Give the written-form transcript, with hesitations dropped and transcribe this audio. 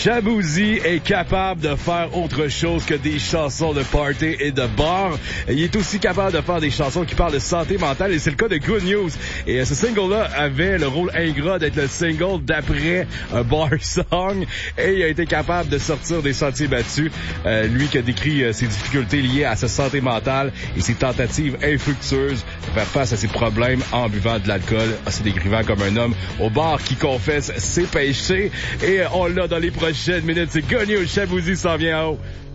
Shaboozey est capable de faire autre chose que des chansons de party et de bar. Il est aussi capable de faire des chansons qui parlent de santé mentale et c'est le cas de Good News. Et ce single-là avait le rôle ingrat d'être le single d'après un bar song et il a été capable de sortir des sentiers battus. Lui qui a décrit ses difficultés liées à sa santé mentale et ses tentatives infructueuses de faire face à ses problèmes en buvant de l'alcool, en se décrivant comme un homme au bar qui confesse ses péchés. Et on l'a dans les prochaines minutes. C'est Good News. Shaboozey s'en vient en haut.